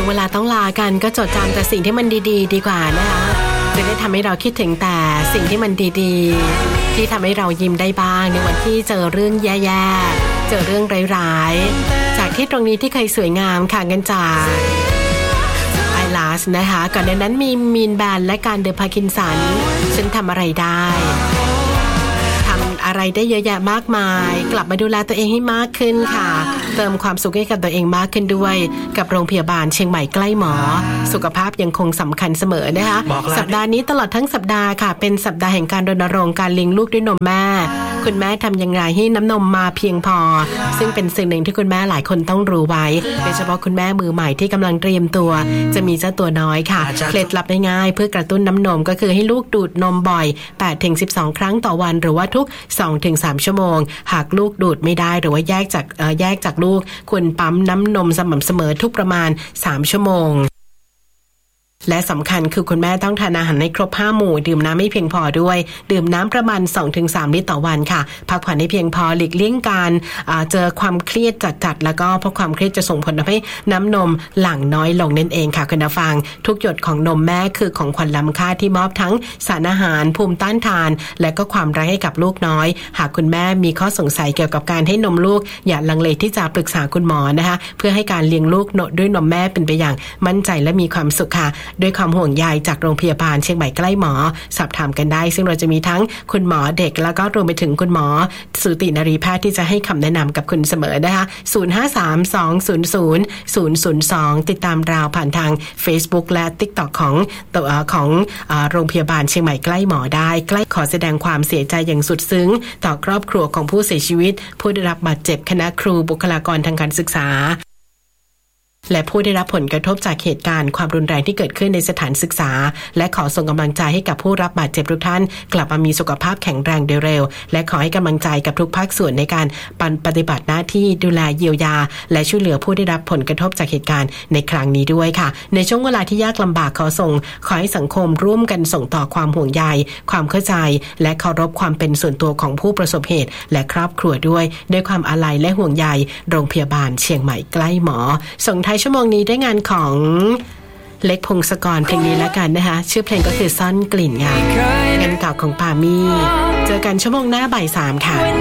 เวลาต้องลากันก็จดจำแต่สิ่งที่มันดีๆดีกว่านะคะจะได้ทำให้เราคิดถึงแต่สิ่งที่มันดีๆที่ทำให้เรายิ้มได้บ้างในวันที่เจอเรื่องแย่ๆเจอเรื่องร้ายๆจากที่ตรงนี้ที่เคยสวยงามค่ะกันจากนะคะก่อนหน้านั้นมีมีนแบนและการเดอะพาร์กินสันฉันทำอะไรได้ทำอะไรได้เยอะแยะมากมายกลับมาดูแลตัวเองให้มากขึ้นค่ะเติมความสุขให้กับตัวเองมากขึ้นด้วยกับโรงพยาบาลเชียงใหม่ใกล้หมอสุขภาพยังคงสำคัญเสมอนะคะสัปดาห์นี้ตลอดทั้งสัปดาห์ค่ะเป็นสัปดาห์แห่งการรณรงค์การเลี้ยงลูกด้วยนมแม่คุณแม่ทำยังไงให้น้ำนมมาเพียงพอซึ่งเป็นสิ่งหนึ่งที่คุณแม่หลายคนต้องรู้ไว้โดยเฉพาะคุณแม่มือใหม่ที่กำลังเตรียมตัวจะมีเจ้าตัวน้อยค่ะเคล็ดลับง่ายๆเพื่อกระตุ้นน้ำนมก็คือให้ลูกดูดนมบ่อย 8-12 ครั้งต่อวันหรือว่าทุก 2-3 ชั่วโมงหากลูกดูดไม่ได้หรือว่าแยกจากลูกควรปั๊มน้ำนมสม่ำเสมอทุกประมาณ3 ชั่วโมงและสำคัญคือคุณแม่ต้องทานอาหารให้ครบ5 หมู่ดื่มน้ำให้เพียงพอด้วยดื่มน้ำประมาณ 2-3 ลิตรต่อวันค่ะพักผ่อนให้เพียงพอหลีกเลี่ยงการเจอความเครียดจัดๆแล้วก็เพราะความเครียดจะส่งผลทำให้น้ำนมหลั่งน้อยลงนั่นเองค่ะคุณผู้ฟังทุกหยดของนมแม่คือของขวัญล้ำค่าที่มอบทั้งสารอาหารภูมิต้านทานและก็ความรักให้กับลูกน้อยหากคุณแม่มีข้อสงสัยเกี่ยวกับการให้นมลูกอย่าลังเลที่จะปรึกษาคุณหมอนะคะเพื่อให้การเลี้ยงลูกด้วยนมแม่เป็นไปอย่างมั่นใจและมีความสุขค่ะด้วยความห่วงใยจากโรงพยาบาลเชียงใหม่ใกล้หมอสอบถามกันได้ซึ่งเราจะมีทั้งคุณหมอเด็กแล้วก็รวมไปถึงคุณหมอสูตินรีแพทย์ที่จะให้คำแนะนำกับคุณเสมอนะคะ0532000002ติดตามเราผ่านทาง Facebook และ TikTok ของโรงพยาบาลเชียงใหม่ใกล้หมอได้ใกล้ขอแสดงความเสียใจอย่างสุดซึ้งต่อครอบครัวของผู้เสียชีวิตผู้ได้รับบาดเจ็บคณะครูบุคลากรทางการศึกษาและผู้ได้รับผลกระทบจากเหตุการณ์ความรุนแรงที่เกิดขึ้นในสถานศึกษาและขอส่งกำลังใจให้กับผู้รับบาดเจ็บทุกท่านกลับมามีสุขภาพแข็งแรงโดยเร็วและขอให้กำลังใจกับทุกภาคส่วนในการปฏิบัติหน้าที่ดูแลเยียวยาและช่วยเหลือผู้ได้รับผลกระทบจากเหตุการณ์ในครั้งนี้ด้วยค่ะในช่วงเวลาที่ยากลำบากขอให้สังคมร่วมกันส่งต่อความห่วงใยความเข้าใจและเคารพความเป็นส่วนตัวของผู้ประสบเหตุและครอบครัวด้วยความอาลัยและห่วงใยโรงพยาบาลเชียงใหม่ใกล้หมอส่งท้ายชั่วโมงนี้ได้งานของเล็กพงศกรเพลงนี้แล้วกันนะคะชื่อเพลงก็คือซ่อนกลิ่นงานเก่าของปามี่เจอกันชั่วโมงหน้าบ่าย 3ค่ะ